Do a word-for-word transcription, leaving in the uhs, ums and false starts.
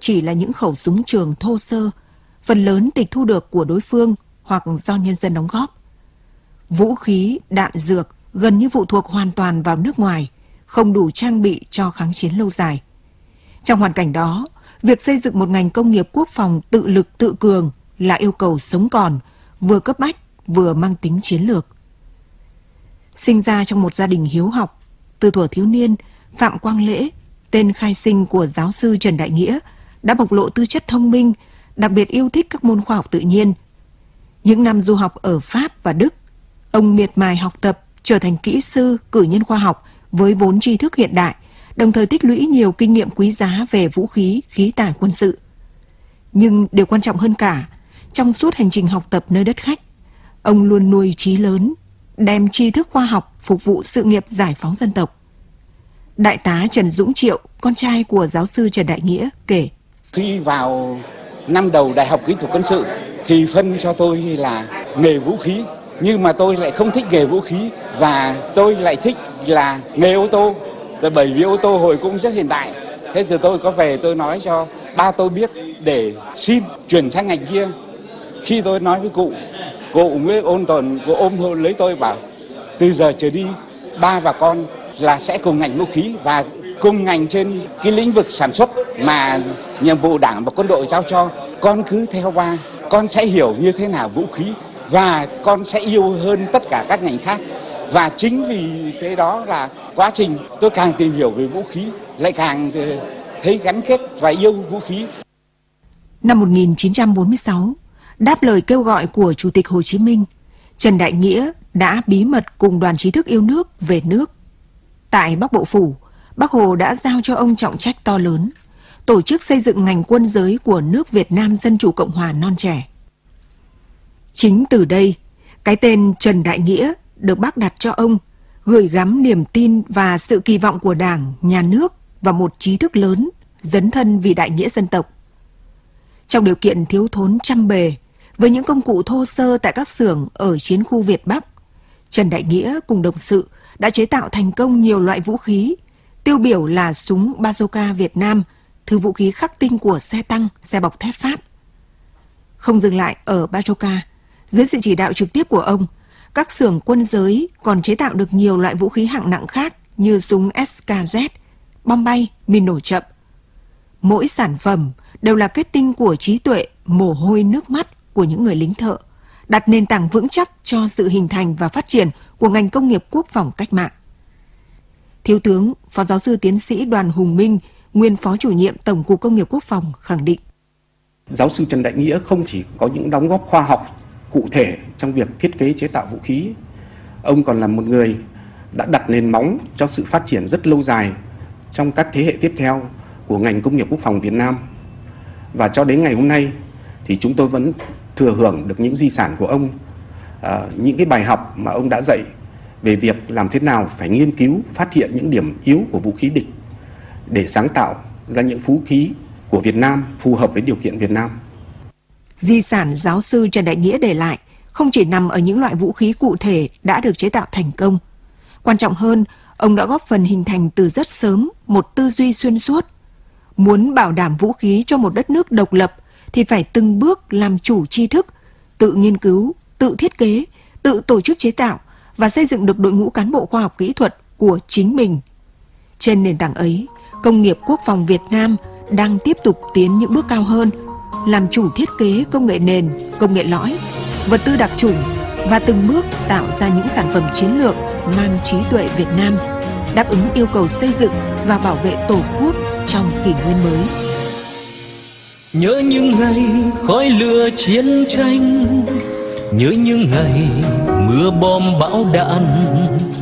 chỉ là những khẩu súng trường thô sơ, phần lớn tịch thu được của đối phương hoặc do nhân dân đóng góp. Vũ khí, đạn dược gần như phụ thuộc hoàn toàn vào nước ngoài, không đủ trang bị cho kháng chiến lâu dài. Trong hoàn cảnh đó, việc xây dựng một ngành công nghiệp quốc phòng tự lực tự cường là yêu cầu sống còn, vừa cấp bách, vừa mang tính chiến lược. Sinh ra trong một gia đình hiếu học, từ thuở thiếu niên, Phạm Quang Lễ, tên khai sinh của giáo sư Trần Đại Nghĩa, đã bộc lộ tư chất thông minh, đặc biệt yêu thích các môn khoa học tự nhiên. Những năm du học ở Pháp và Đức, ông miệt mài học tập, trở thành kỹ sư, cử nhân khoa học với vốn tri thức hiện đại, đồng thời tích lũy nhiều kinh nghiệm quý giá về vũ khí, khí tài quân sự. Nhưng điều quan trọng hơn cả, trong suốt hành trình học tập nơi đất khách, ông luôn nuôi chí lớn, đem tri thức khoa học phục vụ sự nghiệp giải phóng dân tộc. Đại tá Trần Dũng Triệu, con trai của giáo sư Trần Đại Nghĩa, kể: Khi vào năm đầu Đại học Kỹ thuật Quân sự thì phân cho tôi là nghề vũ khí, nhưng mà tôi lại không thích nghề vũ khí và tôi lại thích là nghề ô tô. Bởi vì ô tô hồi cũng rất hiện đại. Thế từ tôi có về tôi nói cho ba tôi biết để xin chuyển sang ngành kia. Khi tôi nói với cụ, cụ mới ôn tồn, cụ ôm lấy tôi bảo từ giờ trở đi ba và con là sẽ cùng ngành vũ khí và cùng ngành trên cái lĩnh vực sản xuất mà nhiệm vụ Đảng và quân đội giao cho. Con cứ theo ba, con sẽ hiểu như thế nào vũ khí và con sẽ yêu hơn tất cả các ngành khác. Và chính vì thế đó là quá trình tôi càng tìm hiểu về vũ khí, lại càng thấy gắn kết và yêu vũ khí. Năm một nghìn chín trăm bốn mươi sáu, đáp lời kêu gọi của Chủ tịch Hồ Chí Minh, Trần Đại Nghĩa đã bí mật cùng đoàn trí thức yêu nước về nước. Tại Bắc Bộ Phủ, Bác Hồ đã giao cho ông trọng trách to lớn, tổ chức xây dựng ngành quân giới của nước Việt Nam Dân Chủ Cộng Hòa non trẻ. Chính từ đây, cái tên Trần Đại Nghĩa được Bác đặt cho ông, gửi gắm niềm tin và sự kỳ vọng của Đảng, Nhà nước và một trí thức lớn, dấn thân vì đại nghĩa dân tộc. Trong điều kiện thiếu thốn trăm bề, với những công cụ thô sơ tại các xưởng ở chiến khu Việt Bắc, Trần Đại Nghĩa cùng đồng sự đã chế tạo thành công nhiều loại vũ khí, tiêu biểu là súng bazooka Việt Nam, thứ vũ khí khắc tinh của xe tăng, xe bọc thép Pháp. Không dừng lại ở bazooka, dưới sự chỉ đạo trực tiếp của ông, các xưởng quân giới còn chế tạo được nhiều loại vũ khí hạng nặng khác như súng ét ca zét, bom bay, mìn nổ chậm. Mỗi sản phẩm đều là kết tinh của trí tuệ, mồ hôi nước mắt của những người lính thợ, đặt nền tảng vững chắc cho sự hình thành và phát triển của ngành công nghiệp quốc phòng cách mạng. Thiếu tướng, Phó giáo sư tiến sĩ Đoàn Hùng Minh, nguyên Phó chủ nhiệm Tổng cục Công nghiệp Quốc phòng khẳng định: Giáo sư Trần Đại Nghĩa không chỉ có những đóng góp khoa học cụ thể trong việc thiết kế chế tạo vũ khí, ông còn là một người đã đặt nền móng cho sự phát triển rất lâu dài trong các thế hệ tiếp theo của ngành công nghiệp quốc phòng Việt Nam. Và cho đến ngày hôm nay thì chúng tôi vẫn thừa hưởng được những di sản của ông, à, những cái bài học mà ông đã dạy về việc làm thế nào phải nghiên cứu, phát hiện những điểm yếu của vũ khí địch để sáng tạo ra những vũ khí của Việt Nam phù hợp với điều kiện Việt Nam. Di sản giáo sư Trần Đại Nghĩa để lại không chỉ nằm ở những loại vũ khí cụ thể đã được chế tạo thành công. Quan trọng hơn, ông đã góp phần hình thành từ rất sớm một tư duy xuyên suốt. Muốn bảo đảm vũ khí cho một đất nước độc lập thì phải từng bước làm chủ tri thức, tự nghiên cứu, tự thiết kế, tự tổ chức chế tạo và xây dựng được đội ngũ cán bộ khoa học kỹ thuật của chính mình. Trên nền tảng ấy, công nghiệp quốc phòng Việt Nam đang tiếp tục tiến những bước cao hơn, làm chủ thiết kế công nghệ nền, công nghệ lõi, vật tư đặc chủng và từng bước tạo ra những sản phẩm chiến lược mang trí tuệ Việt Nam, đáp ứng yêu cầu xây dựng và bảo vệ Tổ quốc trong kỷ nguyên mới. Nhớ những ngày khói lửa chiến tranh, nhớ những ngày mưa bom bão đạn,